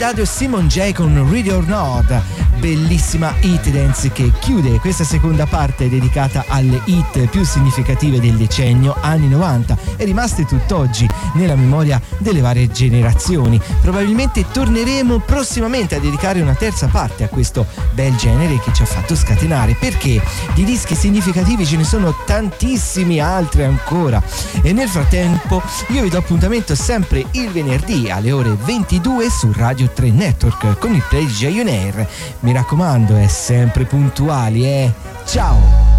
Dario e Simon J con Ready or Not, bellissima hit dance che chiude questa seconda parte dedicata alle hit più significative del decennio anni 90 e rimaste tutt'oggi nella memoria delle varie generazioni. Probabilmente torneremo prossimamente a dedicare una terza parte a questo bel genere che ci ha fatto scatenare, perché di dischi significativi ce ne sono tantissimi altri ancora, e nel frattempo io vi do appuntamento sempre il venerdì alle ore 22 su Radio 3 Network con il Play DJ On Air. Mi raccomando, è sempre puntuali, Ciao!